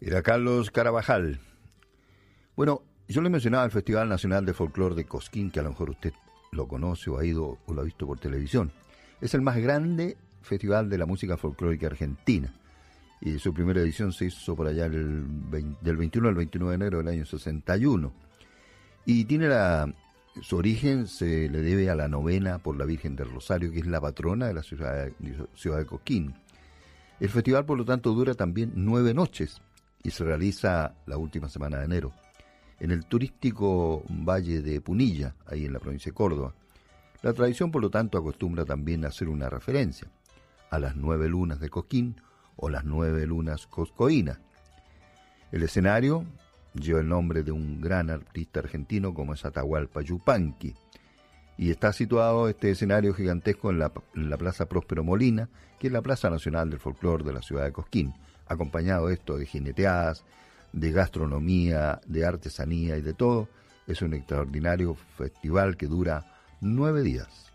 Era Carlos Carabajal. Bueno, yo le mencionaba el Festival Nacional de Folclore de Cosquín, que a lo mejor usted lo conoce o ha ido o lo ha visto por televisión. Es el más grande festival de la música folclórica argentina. Y su primera edición se hizo por allá del 21 al 29 de enero del año 61. Y tiene su origen se le debe a la novena por la Virgen del Rosario, que es la patrona de la ciudad de Cosquín. El festival, por lo tanto, dura también 9 noches y se realiza la última semana de enero en el turístico Valle de Punilla, ahí en la provincia de Córdoba. La tradición, por lo tanto, acostumbra también a hacer una referencia a las 9 lunas de Cosquín o las 9 lunas coscoínas. El escenario lleva el nombre de un gran artista argentino como es Atahualpa Yupanqui, y está situado este escenario gigantesco en la Plaza Próspero Molina, que es la Plaza Nacional del Folclore de la ciudad de Cosquín, acompañado esto de jineteadas, de gastronomía, de artesanía y de todo. Es un extraordinario festival que dura 9 días.